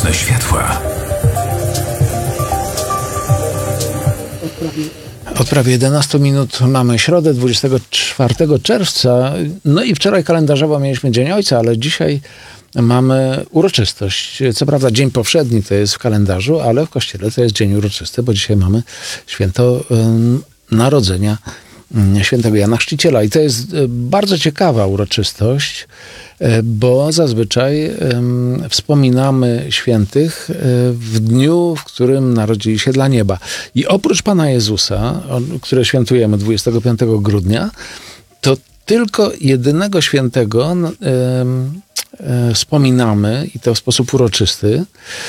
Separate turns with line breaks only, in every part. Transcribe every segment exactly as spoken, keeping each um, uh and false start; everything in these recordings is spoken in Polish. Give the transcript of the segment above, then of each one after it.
Mocne światła.
Od prawie jedenastu minut mamy środę, dwudziestego czwartego czerwca. No i wczoraj kalendarzowo mieliśmy Dzień Ojca, ale dzisiaj mamy uroczystość. Co prawda dzień powszedni to jest w kalendarzu, ale w Kościele to jest dzień uroczysty, bo dzisiaj mamy święto um, narodzenia świętego Jana Chrzciciela. I to jest bardzo ciekawa uroczystość, bo zazwyczaj um, wspominamy świętych w dniu, w którym narodzili się dla nieba. I oprócz Pana Jezusa, które świętujemy dwudziestego piątego grudnia, to tylko jedynego świętego um, um, wspominamy, i to w sposób uroczysty,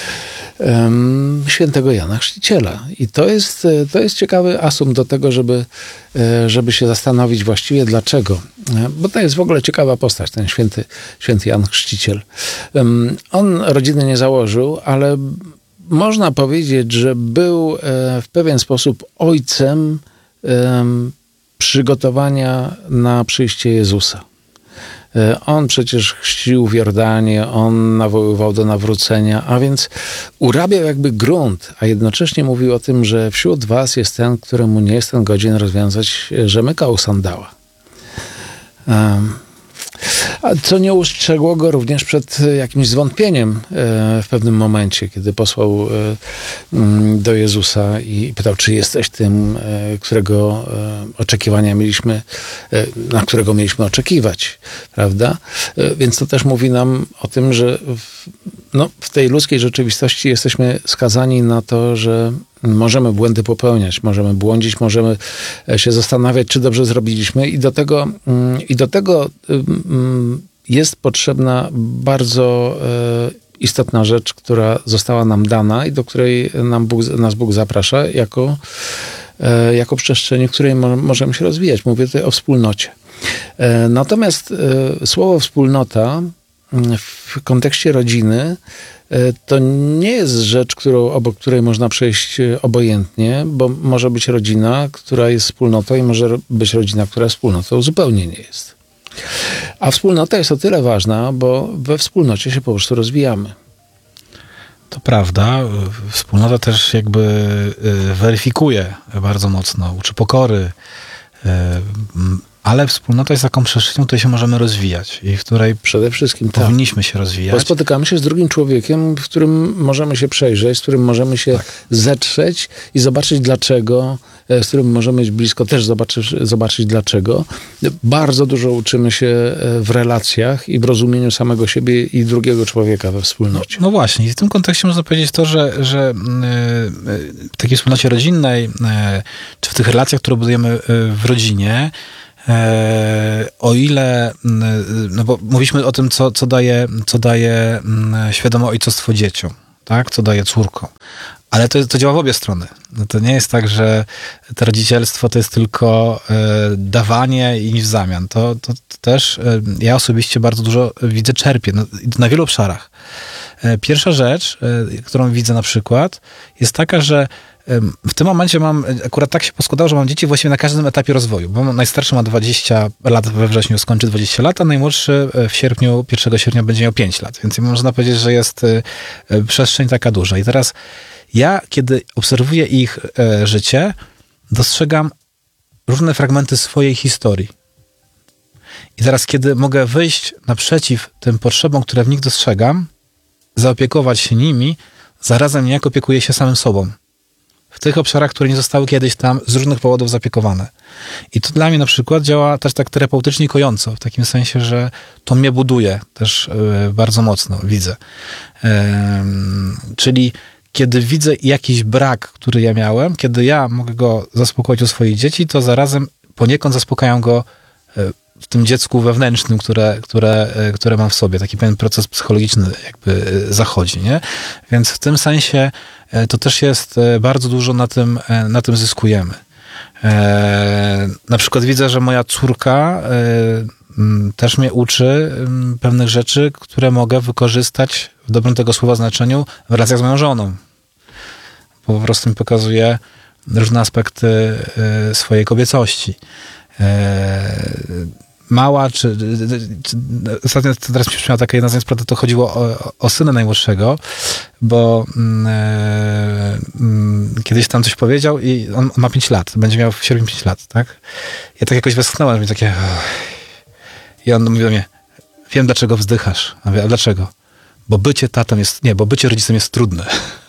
um, świętego Jana Chrzciciela. I to jest, to jest ciekawy asum do tego, żeby, żeby się zastanowić właściwie dlaczego. Bo to jest w ogóle ciekawa postać, ten święty, święty Jan Chrzciciel. Um, on rodziny nie założył, ale można powiedzieć, że był w pewien sposób ojcem um, przygotowania na przyjście Jezusa. On przecież chrzcił w Jordanie, on nawoływał do nawrócenia, a więc urabiał jakby grunt, a jednocześnie mówił o tym, że wśród was jest ten, któremu nie jestem godzien rozwiązać rzemyka u sandała. Um. A co nie ustrzegło go również przed jakimś zwątpieniem w pewnym momencie, kiedy posłał do Jezusa i pytał, czy jesteś tym, którego oczekiwania mieliśmy, na którego mieliśmy oczekiwać, prawda? Więc to też mówi nam o tym, że w, no, w tej ludzkiej rzeczywistości jesteśmy skazani na to, że możemy błędy popełniać, możemy błądzić, możemy się zastanawiać, czy dobrze zrobiliśmy i do tego, i do tego jest potrzebna bardzo istotna rzecz, która została nam dana i do której nam Bóg, nas Bóg zaprasza jako, jako przestrzeni, w której możemy się rozwijać. Mówię tutaj o wspólnocie. Natomiast słowo wspólnota w kontekście rodziny to nie jest rzecz, którą, obok której można przejść obojętnie, bo może być rodzina, która jest wspólnotą i może być rodzina, która jest wspólnotą zupełnie nie jest. A wspólnota jest o tyle ważna, bo we wspólnocie się po prostu rozwijamy.
To prawda. Wspólnota też jakby weryfikuje bardzo mocno, uczy pokory, ale wspólnota jest taką przestrzenią, w której się możemy rozwijać i w której
przede wszystkim
powinniśmy
tak.
się rozwijać.
Bo spotykamy się z drugim człowiekiem, w którym możemy się przejrzeć, z którym możemy się tak. zetrzeć i zobaczyć dlaczego, z którym możemy być blisko, też zobaczyć, zobaczyć dlaczego. Bardzo dużo uczymy się w relacjach i w rozumieniu samego siebie i drugiego człowieka we wspólnocie.
No, no właśnie. I w tym kontekście można powiedzieć to, że, że w takiej wspólnocie rodzinnej, czy w tych relacjach, które budujemy w rodzinie, o ile, no bo mówiliśmy o tym, co, co, daje, co daje świadome ojcostwo dzieciom, tak? Co daje córkom. Ale to, to działa w obie strony. No to nie jest tak, że to rodzicielstwo to jest tylko dawanie i nic w zamian. To, to, to też ja osobiście bardzo dużo widzę, czerpię na, na wielu obszarach. Pierwsza rzecz, którą widzę na przykład, jest taka, że w tym momencie mam, akurat tak się poskładało, że mam dzieci właściwie na każdym etapie rozwoju, bo najstarszy ma dwadzieścia lat, we wrześniu skończy dwadzieścia lat, a najmłodszy w sierpniu, pierwszego sierpnia będzie miał pięć lat, więc można powiedzieć, że jest przestrzeń taka duża. I teraz ja, kiedy obserwuję ich życie, dostrzegam różne fragmenty swojej historii. I teraz, kiedy mogę wyjść naprzeciw tym potrzebom, które w nich dostrzegam, zaopiekować się nimi, zarazem niejako opiekuję się samym sobą. W tych obszarach, które nie zostały kiedyś tam z różnych powodów zaopiekowane. I to dla mnie na przykład działa też tak terapeutycznie i kojąco, w takim sensie, że to mnie buduje też yy, bardzo mocno, widzę. Yy, czyli kiedy widzę jakiś brak, który ja miałem, kiedy ja mogę go zaspokoić u swoich dzieci, to zarazem poniekąd zaspokajam go yy, w tym dziecku wewnętrznym, które, które, które mam w sobie. Taki pewien proces psychologiczny jakby zachodzi, nie? Więc w tym sensie to też jest bardzo dużo na tym, na tym zyskujemy. Na przykład widzę, że moja córka też mnie uczy pewnych rzeczy, które mogę wykorzystać w dobrym tego słowa znaczeniu w relacjach z moją żoną. Bo po prostu mi pokazuje różne aspekty swojej kobiecości. mała, czy, czy ostatnio teraz mi się przypomniała taka jedna z spraw, to chodziło o, o syna najmłodszego, bo e, kiedyś tam coś powiedział i on ma pięć lat, będzie miał w sierpniu pięć lat, tak? Ja tak jakoś westchnąłem, że takie... I on mówi do mnie, wiem dlaczego wzdychasz. A mówię, a dlaczego? Bo bycie tatą jest, nie, bo bycie rodzicem jest trudne.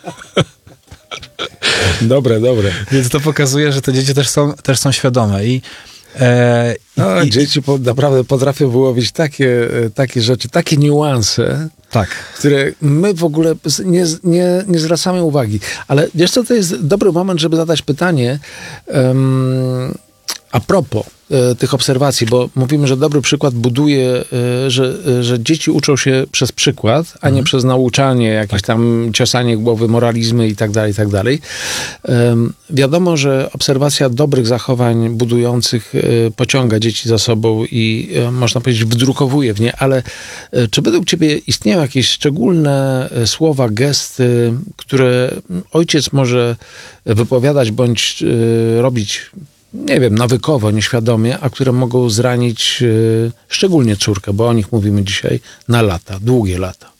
Dobre, dobre.
Więc to pokazuje, że te dzieci też są, też są świadome i e,
no,
i,
dzieci po, naprawdę potrafią wyłowić takie, takie rzeczy, takie niuanse,
tak.
które my w ogóle nie, nie, nie zwracamy uwagi. Ale wiesz co, to jest dobry moment, żeby zadać pytanie um, a propos e, tych obserwacji, bo mówimy, że dobry przykład buduje, e, że, e, że dzieci uczą się przez przykład, a nie mhm. przez nauczanie, jakieś tam ciosanie głowy, moralizmy i tak dalej, i tak dalej. E, wiadomo, że obserwacja dobrych zachowań budujących e, pociąga dzieci za sobą i e, można powiedzieć wdrukowuje w nie, ale e, czy według ciebie istnieją jakieś szczególne e, słowa, gesty, które ojciec może wypowiadać bądź e, robić, nie wiem, nawykowo, nieświadomie, a które mogą zranić y, szczególnie córkę, bo o nich mówimy dzisiaj na lata, długie lata.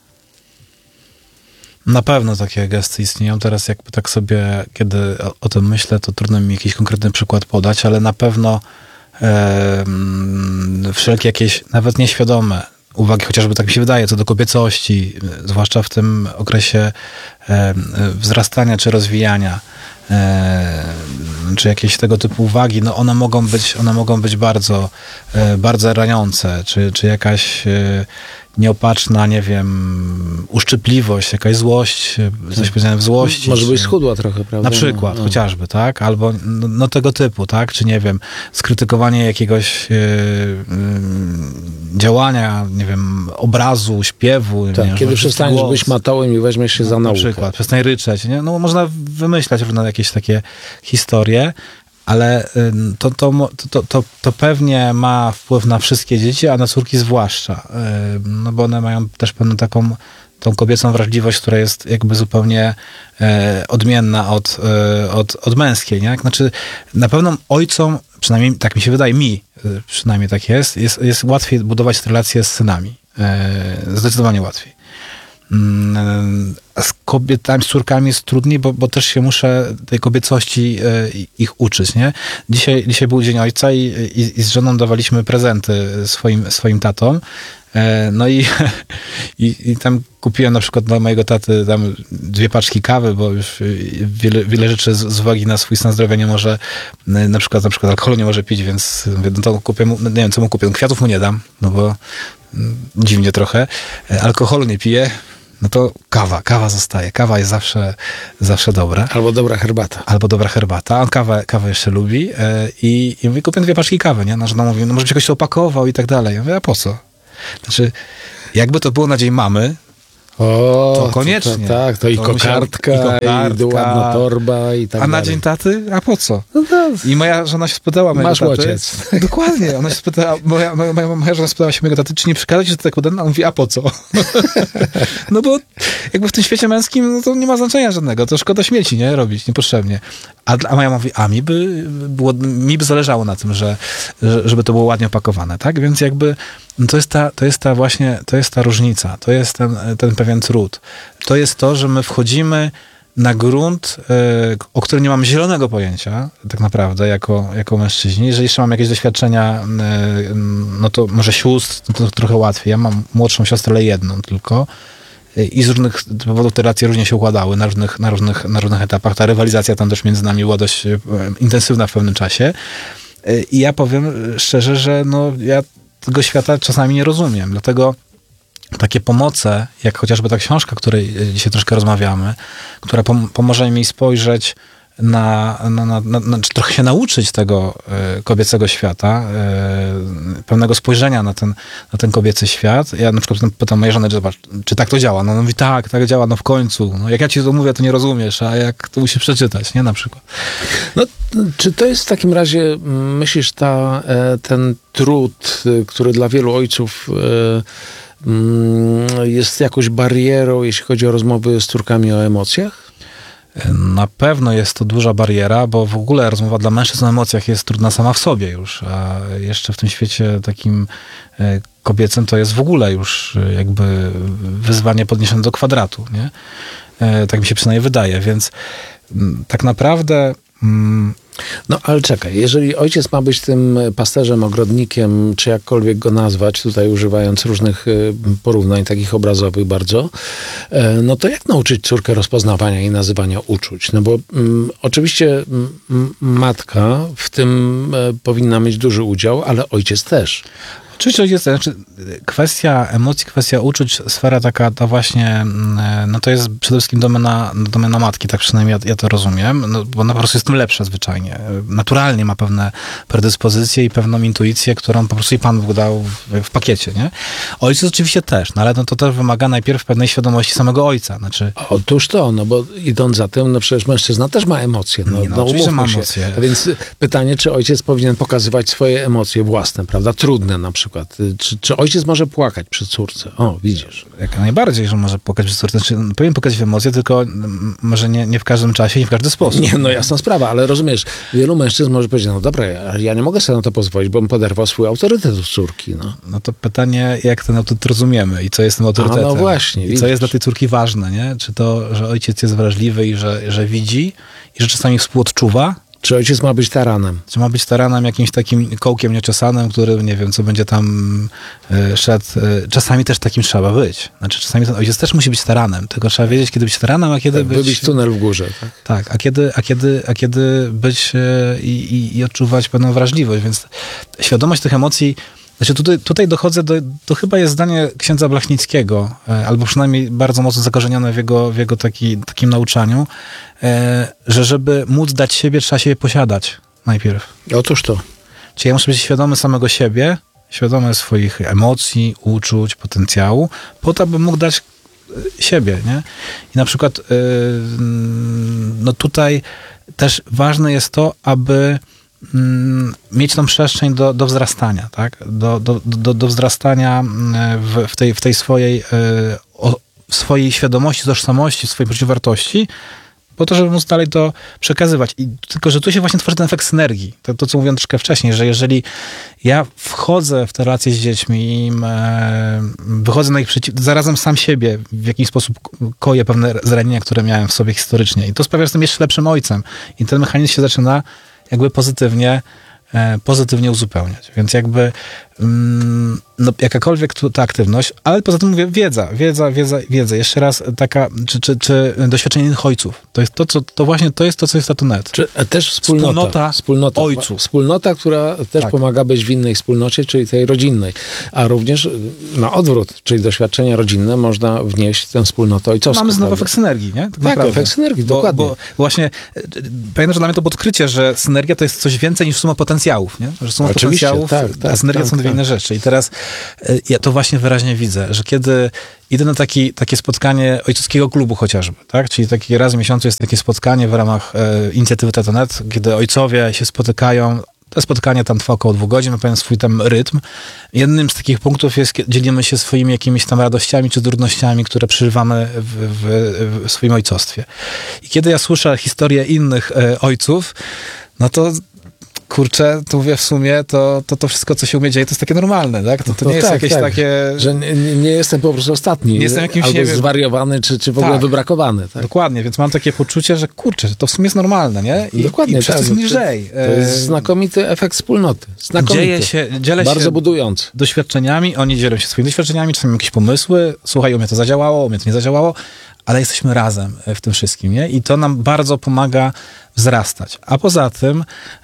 Na pewno takie gesty istnieją. Teraz jakby tak sobie, kiedy o, o tym myślę, to trudno mi jakiś konkretny przykład podać, ale na pewno e, wszelkie jakieś, nawet nieświadome uwagi, chociażby tak mi się wydaje, co do kobiecości, zwłaszcza w tym okresie e, wzrastania czy rozwijania, E, czy jakieś tego typu uwagi, no one mogą być, one mogą być bardzo, e, bardzo raniące, czy, czy jakaś e, nieopatrzna, nie wiem, uszczypliwość, jakaś złość, coś powiedziane w złości.
Może być
czy,
schudła trochę, prawda?
Na przykład, no. chociażby, tak? Albo no, no tego typu, tak? Czy nie wiem, skrytykowanie jakiegoś e, działania, nie wiem, obrazu, śpiewu.
Tak,
nie wiem,
kiedy przestaniesz głos. być matołem i weźmiesz się
no,
za naukę.
Na przykład, przestań ryczeć, nie? No można wymyślać różne jakieś takie historie, ale to, to, to, to, to pewnie ma wpływ na wszystkie dzieci, a na córki zwłaszcza. No bo one mają też pewną taką tą kobiecą wrażliwość, która jest jakby zupełnie e, odmienna od, e, od, od męskiej, nie? Znaczy, na pewno ojcom, przynajmniej tak mi się wydaje, mi przynajmniej tak jest, jest, jest łatwiej budować relacje z synami. E, zdecydowanie łatwiej. A z kobietami, z córkami jest trudniej, bo, bo też się muszę tej kobiecości e, ich uczyć, nie? Dzisiaj, dzisiaj był Dzień Ojca i, i, i z żoną dawaliśmy prezenty swoim, swoim tatom. E, no i, i, i tam kupiłem na przykład dla mojego taty tam dwie paczki kawy, bo już wiele, wiele rzeczy z, z uwagi na swój stan zdrowia nie może, na przykład, na przykład alkoholu nie może pić, więc mówię, no to kupię mu, nie wiem, co mu kupię. Kwiatów mu nie dam, no bo dziwnie trochę. Alkoholu nie piję. No to kawa, kawa zostaje. Kawa jest zawsze, zawsze dobra.
Albo dobra herbata.
Albo dobra herbata. On kawę, kawę jeszcze lubi i, i mówię, kupię dwie paczki kawy, nie? No, żona mówi, no może byś jakoś to opakował i tak dalej. Ja mówię, a po co? Znaczy, jakby to było na dzień mamy,
o,
to koniecznie.
To, to, tak, to i kokardka, i, kokardka, i ładna torba i tak
A na
dalej.
dzień taty? A po co?
No to,
I moja żona się spytała mojego
masz
taty.
łodziec.
Dokładnie. Ona się spytała, moja, moja, moja, moja żona spytała się mojego taty, czy nie przeszkadza ci, że to tak udane? A on mówi, a po co? No bo jakby w tym świecie męskim, no to nie ma znaczenia żadnego. To szkoda śmieci, nie? Robić niepotrzebnie. A, a moja mówi, a mi by, było, mi by zależało na tym, że, że, żeby to było ładnie opakowane, tak? Więc jakby no to jest ta, to jest ta właśnie, to jest ta różnica. To jest ten, ten pewien trud. To jest to, że my wchodzimy na grunt, o którym nie mam zielonego pojęcia, tak naprawdę, jako, jako mężczyźni. Jeżeli jeszcze mam jakieś doświadczenia, no to może sióstr, no to trochę łatwiej. Ja mam młodszą siostrę, ale jedną tylko. I z różnych powodów te relacje różnie się układały na różnych, na, różnych, na różnych etapach. Ta rywalizacja tam też między nami była dość intensywna w pewnym czasie. I ja powiem szczerze, że no, ja tego świata czasami nie rozumiem. Dlatego takie pomoce, jak chociażby ta książka, o której dzisiaj troszkę rozmawiamy, która pom- pomoże mi spojrzeć na, na, na, na, na, czy trochę się nauczyć tego y, kobiecego świata, y, pewnego spojrzenia na ten, na ten kobiecy świat. Ja na przykład pytam mojej żony, zobacz, czy tak to działa? No, no mówi, tak, tak działa, no w końcu. No, jak ja ci to mówię, to nie rozumiesz, a jak to musisz przeczytać, nie? Na przykład.
No, czy to jest w takim razie, myślisz, ta, ten trud, który dla wielu ojców jest jakąś barierą, jeśli chodzi o rozmowy z córkami o emocjach?
Na pewno jest to duża bariera, bo w ogóle rozmowa dla mężczyzn o emocjach jest trudna sama w sobie już, a jeszcze w tym świecie takim kobiecym to jest w ogóle już jakby wyzwanie podniesione do kwadratu, nie? Tak mi się przynajmniej wydaje, więc tak naprawdę...
No ale czekaj, jeżeli ojciec ma być tym pasterzem, ogrodnikiem, czy jakkolwiek go nazwać, tutaj używając różnych porównań takich obrazowych bardzo, no to jak nauczyć córkę rozpoznawania i nazywania uczuć? No bo um, oczywiście m, matka w tym e, powinna mieć duży udział, ale ojciec też.
Oczywiście ojciec, znaczy kwestia emocji, kwestia uczuć, sfera taka ta właśnie, no to jest przede wszystkim domena, domena matki, tak przynajmniej ja, ja to rozumiem, no, bo ona po prostu jest tym lepsza zwyczajnie. Naturalnie ma pewne predyspozycje i pewną intuicję, którą po prostu i Pan Bóg dał w, w pakiecie, nie? Ojciec oczywiście też, no ale no to też wymaga najpierw pewnej świadomości samego ojca, znaczy...
Otóż to, no bo idąc za tym, no przecież mężczyzna też ma emocje, no,
Nie, no,
no
oczywiście ma
się.
emocje.
A więc pytanie, czy ojciec powinien pokazywać swoje emocje własne, prawda, trudne na przykład. Czy, czy ojciec może płakać przy córce? O, widzisz.
Jak najbardziej, że może płakać przy córce. Znaczy, powinien pokazać emocje, tylko może nie, nie w każdym czasie, nie w każdy sposób.
Nie, no jasna sprawa, ale rozumiesz, wielu mężczyzn może powiedzieć, no dobra, ja, ja nie mogę sobie na to pozwolić, bo bym poderwał swój autorytet u córki. No.
No to pytanie, jak ten autorytet rozumiemy i co jest tym autorytetem.
A, no właśnie.
I
widzisz.
co jest dla tej córki ważne, nie? Czy to, że ojciec jest wrażliwy i że, że widzi i że czasami współodczuwa,
Czy ojciec ma być taranem?
czy ma być taranem jakimś takim kołkiem nieczesanym, który nie wiem, co będzie tam y, szedł. Y, czasami też takim trzeba być. Znaczy czasami ten ojciec też musi być taranem, tylko trzeba wiedzieć, kiedy być taranem, a kiedy
Tak,
być...
wybić tunel w górze. Tak,
Tak, a kiedy, a kiedy, a kiedy być y, i, i odczuwać pewną wrażliwość, więc świadomość tych emocji. Znaczy tutaj, tutaj dochodzę do, to chyba jest zdanie księdza Blachnickiego, e, albo przynajmniej bardzo mocno zakorzenione w jego, w jego taki, takim nauczaniu, e, że żeby móc dać siebie, trzeba siebie posiadać najpierw.
Otóż to.
Czyli ja muszę być świadomy samego siebie, świadomy swoich emocji, uczuć, potencjału, po to, aby mógł dać siebie, nie? I na przykład e, no tutaj też ważne jest to, aby mieć tą przestrzeń do, do wzrastania, tak? Do, do, do, do wzrastania w, w, tej, w tej swojej, o, w swojej świadomości, tożsamości, w swojej poczuciu wartości, po to, żeby móc dalej to przekazywać. I tylko, że tu się właśnie tworzy ten efekt synergii. To, to co mówiłem troszkę wcześniej, że jeżeli ja wchodzę w te relacje z dziećmi, e, wychodzę na ich przeciw, zarazem sam siebie w jakiś sposób koję pewne zranienia, które miałem w sobie historycznie. I to sprawia, że jestem jeszcze lepszym ojcem. I ten mechanizm się zaczyna jakby pozytywnie, e, pozytywnie uzupełniać. Więc jakby mm, no, jakakolwiek tu, ta aktywność, ale poza tym mówię wiedza, wiedza, wiedza, wiedza. Jeszcze raz taka, czy, czy, czy doświadczenie innych ojców. To jest to, co, to właśnie to jest to, co jest Tatunet.
Czy też wspólnota.
Wspólnota,
wspólnota
ojców.
Wspólnota, która też
Tak.
pomaga być w innej wspólnocie, czyli tej rodzinnej. A również na odwrót, czyli doświadczenia rodzinne można wnieść w tę wspólnotę ojcowską.
Mamy znowu
prawda?
efekt synergii, nie? Tak,
Tak,
naprawdę.
efekt synergii,
Bo,
dokładnie.
bo właśnie e, pamiętam, że dla mnie to było odkrycie, że synergia to jest coś więcej niż suma potencjałów, nie? Że suma
Oczywiście,
potencjałów,
tak, tak,
a synergia
tak,
są dwie
tak.
inne rzeczy. I teraz e, ja to właśnie wyraźnie widzę, że kiedy idę na taki, takie spotkanie ojcowskiego klubu chociażby, tak? Czyli taki raz w miesiącu jest takie spotkanie w ramach e, inicjatywy Tatunet, kiedy ojcowie się spotykają. To spotkanie tam trwa około dwóch godzin, ma pewien swój tam rytm. Jednym z takich punktów jest, kiedy dzielimy się swoimi jakimiś tam radościami czy trudnościami, które przeżywamy w, w, w swoim ojcostwie. I kiedy ja słyszę historię innych e, ojców, no to kurczę, to mówię w sumie, to, to to wszystko, co się u mnie dzieje, to jest takie normalne, tak? To, to
No
nie jest
tak,
jakieś
tak.
takie...
Że nie, nie jestem po prostu ostatni.
Nie jestem jakimś,
albo
nie wiem-
zwariowany, czy, czy w ogóle
Tak.
wybrakowany. Tak?
Dokładnie, więc mam takie poczucie, że kurczę, że to w sumie jest normalne, nie? I,
Dokładnie.
I przez to
tak.
jest mi lżej.
To jest znakomity efekt wspólnoty. Znakomity.
Dzieje się, dzielę
Bardzo
się
budujący.
doświadczeniami, oni dzielą się swoimi doświadczeniami, czasami jakieś pomysły, słuchaj, u mnie to zadziałało, u mnie to nie zadziałało, ale jesteśmy razem w tym wszystkim, nie? I to nam bardzo pomaga wzrastać. A poza tym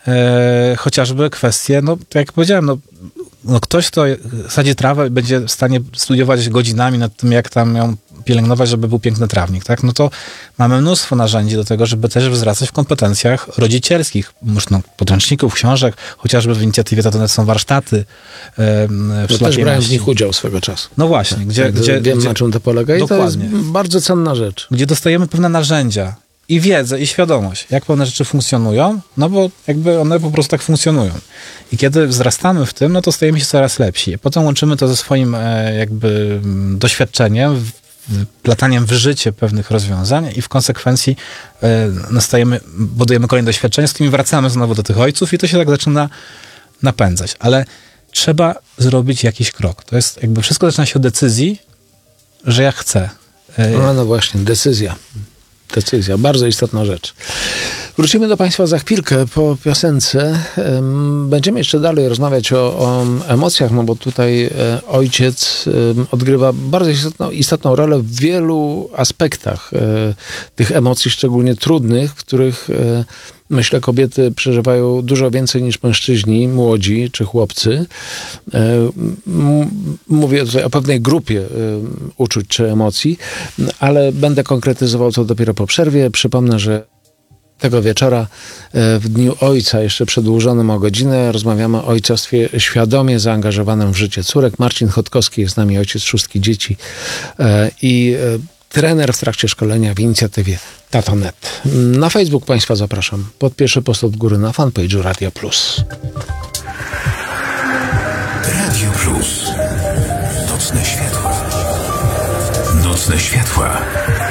e, chociażby kwestie, no tak jak powiedziałem, no, no ktoś, kto sadzi trawę, będzie w stanie studiować godzinami nad tym, jak tam ją pielęgnować, żeby był piękny trawnik, tak? No to mamy mnóstwo narzędzi do tego, żeby też wzrastać w kompetencjach rodzicielskich. No, podręczników, książek, chociażby w inicjatywie Tatunet są warsztaty e,
Ja też
wszelakiej
brałem w
maści.
nich udział swego czasu.
No właśnie, gdzie,
Tak,
gdzie,
wiem,
gdzie,
na czym to polega i
Dokładnie.
to jest bardzo cenna rzecz.
gdzie dostajemy pewne narzędzia i wiedzę, i świadomość, jak pewne rzeczy funkcjonują, no bo jakby one po prostu tak funkcjonują. I kiedy wzrastamy w tym, no to stajemy się coraz lepsi. Potem łączymy to ze swoim e, jakby m, doświadczeniem w wplataniem w życie pewnych rozwiązań i w konsekwencji e, nastajemy, budujemy kolejne doświadczenia, z którymi wracamy znowu do tych ojców i to się tak zaczyna napędzać. Ale trzeba zrobić jakiś krok. To jest jakby wszystko zaczyna się od decyzji, że ja chcę.
No, no właśnie, decyzja. Decyzja, bardzo istotna rzecz. Wrócimy do Państwa za chwilkę po piosence. Będziemy jeszcze dalej rozmawiać o, o emocjach, no bo tutaj ojciec odgrywa bardzo istotną, istotną rolę w wielu aspektach tych emocji, szczególnie trudnych, w których myślę, kobiety przeżywają dużo więcej niż mężczyźni, młodzi czy chłopcy. Mówię tutaj o pewnej grupie uczuć czy emocji, ale będę konkretyzował to dopiero po przerwie. Przypomnę, że tego wieczora w Dniu Ojca, jeszcze przedłużonym o godzinę, rozmawiamy o ojcostwie świadomie zaangażowanym w życie córek. Marcin Chodkowski jest z nami, ojciec szóstki dzieci i trener w trakcie szkolenia w inicjatywie Tato kropka net. Na Facebook Państwa zapraszam. Pod pierwszy post od góry na fanpage'u Radio Plus.
Radio Plus. Nocne światła. Nocne światła.